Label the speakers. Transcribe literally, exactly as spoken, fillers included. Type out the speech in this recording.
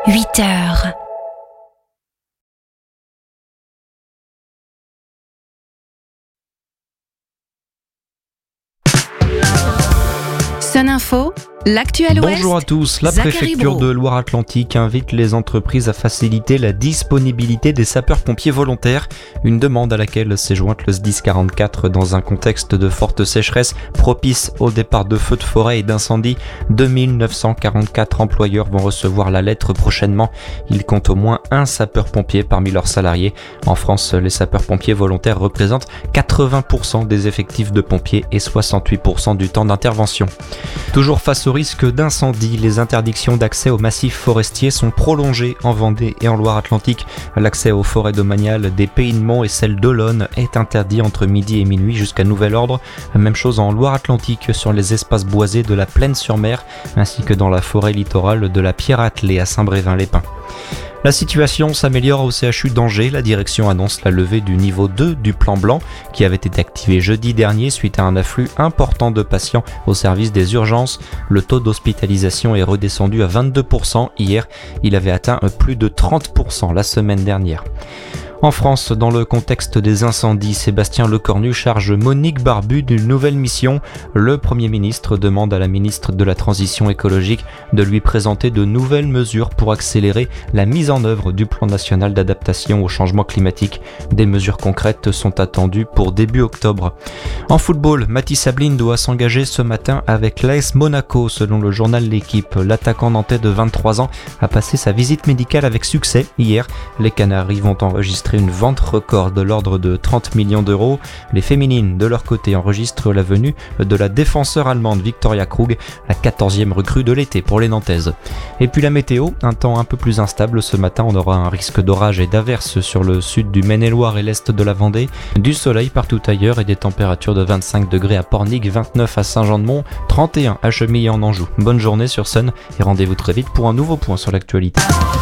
Speaker 1: huit heures. Sun Info, l'actuel ouest.
Speaker 2: Bonjour à tous. La
Speaker 1: Zachary
Speaker 2: préfecture
Speaker 1: Brault.
Speaker 2: de Loire-Atlantique invite les entreprises à faciliter la disponibilité des sapeurs-pompiers volontaires. Une demande à laquelle s'est jointe le S D I S quarante-quatre dans un contexte de forte sécheresse propice au départ de feux de forêt et d'incendies. deux mille neuf cent quarante-quatre employeurs vont recevoir la lettre prochainement. Ils comptent au moins un sapeur-pompier parmi leurs salariés. En France, les sapeurs-pompiers volontaires représentent quatre-vingts pour cent des effectifs de pompiers et soixante-huit pour cent du temps d'intervention. Toujours face au risque d'incendie, les interdictions d'accès aux massifs forestiers sont prolongées en Vendée et en Loire-Atlantique. L'accès aux forêts domaniales des Pays de Mont et celles d'Olonne est interdit entre midi et minuit jusqu'à nouvel ordre. Même chose en Loire-Atlantique sur les espaces boisés de la Plaine-sur-Mer ainsi que dans la forêt littorale de la Pierre-Attelée à Saint-Brévin-les-Pins. La situation s'améliore au C H U d'Angers. La direction annonce la levée du niveau deux du plan blanc qui avait été activé jeudi dernier suite à un afflux important de patients au service des urgences. Le taux d'hospitalisation est redescendu à vingt-deux pour cent hier. Il avait atteint plus de trente pour cent la semaine dernière. En France, dans le contexte des incendies, Sébastien Lecornu charge Monique Barbu d'une nouvelle mission. Le Premier ministre demande à la ministre de la Transition écologique de lui présenter de nouvelles mesures pour accélérer la mise en œuvre du plan national d'adaptation au changement climatique. Des mesures concrètes sont attendues pour début octobre. En football, Mathis Sabline doit s'engager ce matin avec l'A S Monaco. Selon le journal L'Équipe, l'attaquant nantais de vingt-trois ans a passé sa visite médicale avec succès hier. Les Canaries vont enregistrer une vente record de l'ordre de trente millions d'euros. Les féminines, de leur côté, enregistrent la venue de la défenseur allemande Victoria Krug, la quatorzième recrue de l'été pour les Nantaises. Et puis la météo, un temps un peu plus instable ce matin, on aura un risque d'orage et d'averses sur le sud du Maine-et-Loire et l'est de la Vendée, du soleil partout ailleurs et des températures de vingt-cinq degrés à Pornic, vingt-neuf à Saint-Jean-de-Mont, trente et un à Chemillé en Anjou. Bonne journée sur Sun et rendez-vous très vite pour un nouveau point sur l'actualité.